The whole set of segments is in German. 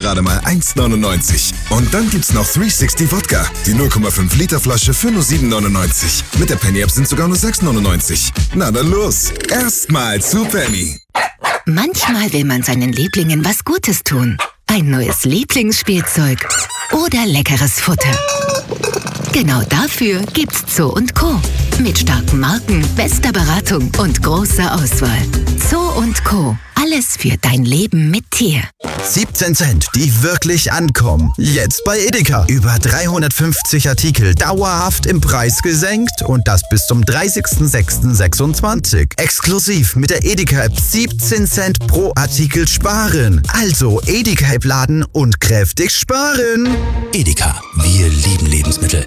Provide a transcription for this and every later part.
gerade mal 1,99. Und dann gibt's noch 360 Wodka, die 0,5 Liter Flasche für nur 7,99. Mit der Penny-App sind sogar nur 6,99. Na dann los, erstmal zu Penny. Manchmal will man seinen Lieblingen was Gutes tun. Ein neues Lieblingsspielzeug oder leckeres Futter. Genau dafür gibt's Zoo & Co. Mit starken Marken, bester Beratung und großer Auswahl. Zoo & Co. Alles für dein Leben mit Tier. 17 Cent, die wirklich ankommen. Jetzt bei Edeka. Über 350 Artikel dauerhaft im Preis gesenkt und das bis zum 30.06.26. Exklusiv mit der Edeka-App 17 Cent pro Artikel sparen. Also Edeka-App laden und kräftig sparen. Edeka, wir lieben Lebensmittel.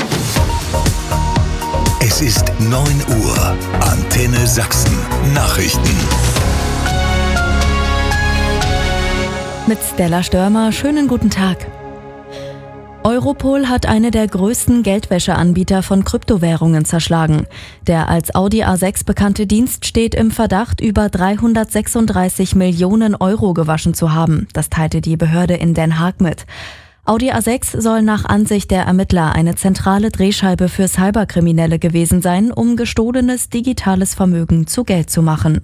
Es ist 9 Uhr. Antenne Sachsen. Nachrichten. Mit Stella Störmer, schönen guten Tag. Europol hat eine der größten Geldwäscheanbieter von Kryptowährungen zerschlagen. Der als Audi A6 bekannte Dienst steht im Verdacht, über 336 Millionen Euro gewaschen zu haben. Das teilte die Behörde in Den Haag mit. Audi A6 soll nach Ansicht der Ermittler eine zentrale Drehscheibe für Cyberkriminelle gewesen sein, um gestohlenes digitales Vermögen zu Geld zu machen.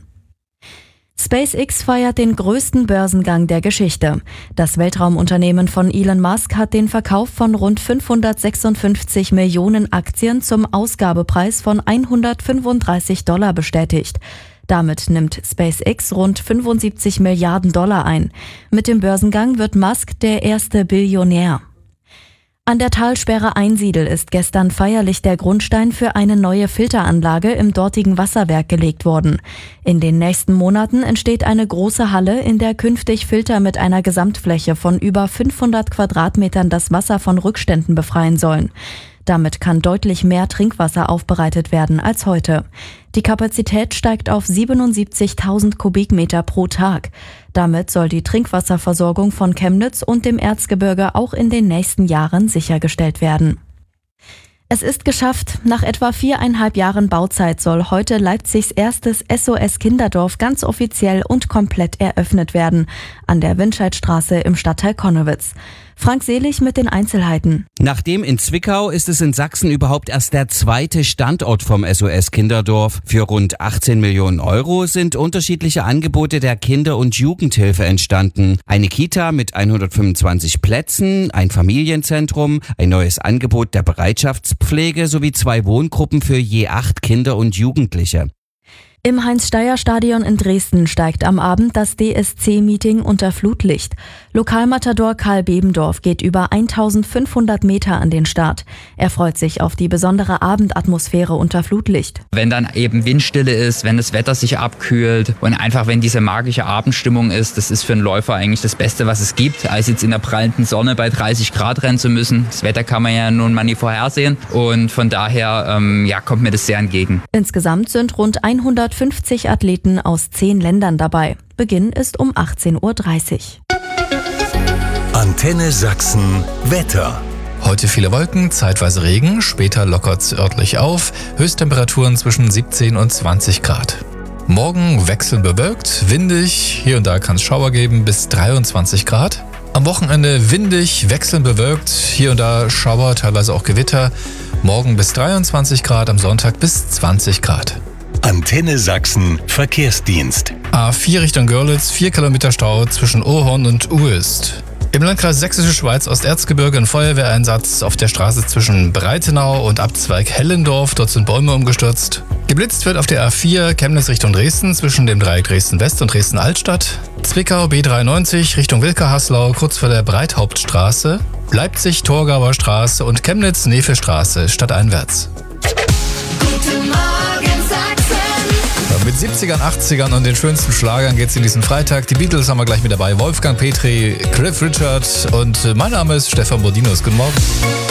SpaceX feiert den größten Börsengang der Geschichte. Das Weltraumunternehmen von Elon Musk hat den Verkauf von rund 556 Millionen Aktien zum Ausgabepreis von $135 bestätigt. Damit nimmt SpaceX rund 75 Milliarden Dollar ein. Mit dem Börsengang wird Musk der erste Billionär. An der Talsperre Einsiedel ist gestern feierlich der Grundstein für eine neue Filteranlage im dortigen Wasserwerk gelegt worden. In den nächsten Monaten entsteht eine große Halle, in der künftig Filter mit einer Gesamtfläche von über 500 Quadratmetern das Wasser von Rückständen befreien sollen. Damit kann deutlich mehr Trinkwasser aufbereitet werden als heute. Die Kapazität steigt auf 77.000 Kubikmeter pro Tag. Damit soll die Trinkwasserversorgung von Chemnitz und dem Erzgebirge auch in den nächsten Jahren sichergestellt werden. Es ist geschafft. Nach etwa 4,5 Jahren Bauzeit soll heute Leipzigs erstes SOS Kinderdorf ganz offiziell und komplett eröffnet werden. An der Windscheidstraße im Stadtteil Connewitz. Frank Selig mit den Einzelheiten. Nachdem in Zwickau ist es in Sachsen überhaupt erst der zweite Standort vom SOS Kinderdorf. Für rund 18 Millionen Euro sind unterschiedliche Angebote der Kinder- und Jugendhilfe entstanden. Eine Kita mit 125 Plätzen, ein Familienzentrum, ein neues Angebot der Bereitschaftspflege sowie 2 Wohngruppen für je 8 Kinder und Jugendliche. Im Heinz-Steyer-Stadion in Dresden steigt am Abend das DSC-Meeting unter Flutlicht. Lokalmatador Karl Bebendorf geht über 1500 Meter an den Start. Er freut sich auf die besondere Abendatmosphäre unter Flutlicht. Wenn dann eben Windstille ist, wenn das Wetter sich abkühlt und einfach wenn diese magische Abendstimmung ist, das ist für einen Läufer eigentlich das Beste, was es gibt, als jetzt in der prallenden Sonne bei 30 Grad rennen zu müssen. Das Wetter kann man ja nun mal nie vorhersehen und von daher kommt mir das sehr entgegen. Insgesamt sind rund 150 Athleten aus 10 Ländern dabei. Beginn ist um 18:30 Uhr. Antenne Sachsen Wetter. Heute viele Wolken, zeitweise Regen, später lockert's örtlich auf, Höchsttemperaturen zwischen 17 und 20 Grad. Morgen wechselnd bewölkt, windig, hier und da kann es Schauer geben, bis 23 Grad. Am Wochenende windig, wechselnd bewölkt, hier und da Schauer, teilweise auch Gewitter. Morgen bis 23 Grad, am Sonntag bis 20 Grad. Antenne Sachsen Verkehrsdienst. A4 Richtung Görlitz, 4 Kilometer Stau zwischen Ohorn und Uest. Im Landkreis Sächsische Schweiz Osterzgebirge ein Feuerwehreinsatz auf der Straße zwischen Breitenau und Abzweig Hellendorf. Dort sind Bäume umgestürzt. Geblitzt wird auf der A4 Chemnitz Richtung Dresden zwischen dem Dreieck Dresden-West und Dresden-Altstadt. Zwickau B93 Richtung Wilke-Haslau kurz vor der Breithauptstraße. Leipzig Torgauer Straße und Chemnitz Nefelstraße stadteinwärts. Guten Morgen Sachsen. Mit 70ern, 80ern und den schönsten Schlagern geht's in diesen Freitag. Die Beatles haben wir gleich mit dabei. Wolfgang Petri, Cliff Richard und mein Name ist Stefan Bodinus. Guten Morgen.